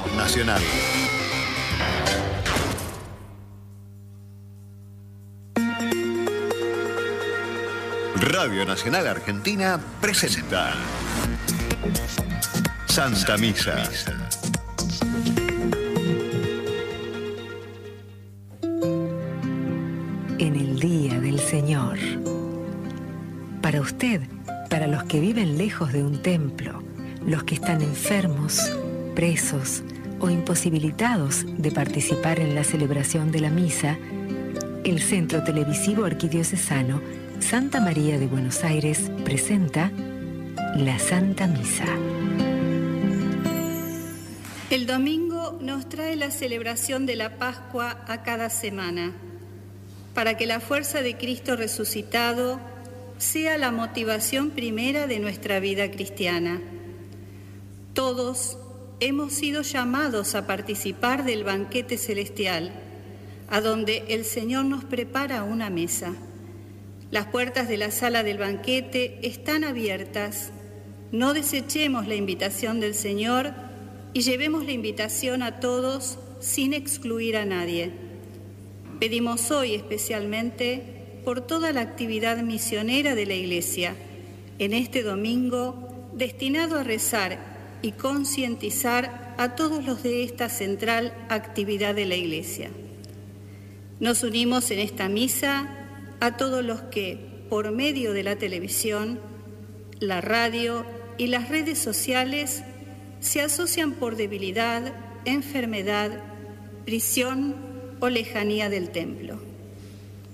Nacional. Radio Nacional Argentina presenta Santa Misa. En el día del Señor. Para usted, para los que viven lejos de un templo, los que están enfermos, presos o imposibilitados de participar en la celebración de la misa, el Centro Televisivo Arquidiocesano Santa María de Buenos Aires presenta la Santa Misa. El domingo nos trae la celebración de la Pascua a cada semana, para que la fuerza de Cristo resucitado sea la motivación primera de nuestra vida cristiana. Todos hemos sido llamados a participar del banquete celestial, a donde el Señor nos prepara una mesa. Las puertas de la sala del banquete están abiertas. No desechemos la invitación del Señor y llevemos la invitación a todos sin excluir a nadie. Pedimos hoy especialmente por toda la actividad misionera de la Iglesia, en este domingo destinado a rezar y concientizar a todos los de esta central actividad de la Iglesia. Nos unimos en esta misa a todos los que, por medio de la televisión, la radio y las redes sociales, se asocian por debilidad, enfermedad, prisión o lejanía del templo.